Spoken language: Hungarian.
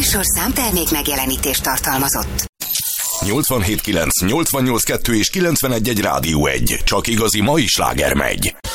műsor számtermék megjelenítést tartalmazott. 87.9, 88.2 és 91.1 Rádió 1. Csak igazi mai sláger megy.